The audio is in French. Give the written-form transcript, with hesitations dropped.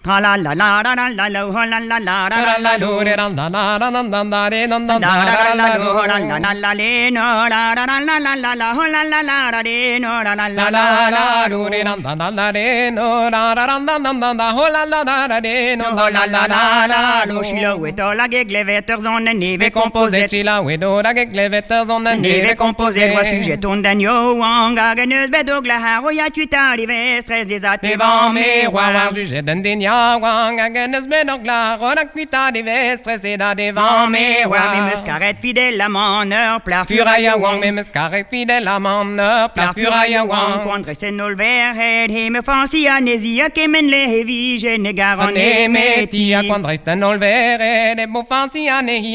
La la la la la la la la la la la la la lo re la la la la la la la re la la la la lo la la la la le no la la la la la la la ho la la la la re no la la la la la lo re la la la la re no la la la la la la ho la la la la re no la la la la lo Sheila weto la geglevetter zonne neve composé Sheila weto la geglevetter zonne neve composé wa sujet ton danyo wanga geneus bedogla haro ya tu t'arrives stress des atevant me wa sujet d'endenia wanga geneus bedogla ronak tu t'arrives stressé da devant me wa mi muscaret fidèle à mon heure plar furaya wang mi muscaret fidèle à mon heure plar furaya wang quandre se nol verhead he me fancy anesia kemen le heavy je ne garané metia quandre se nol verhead e mo fancy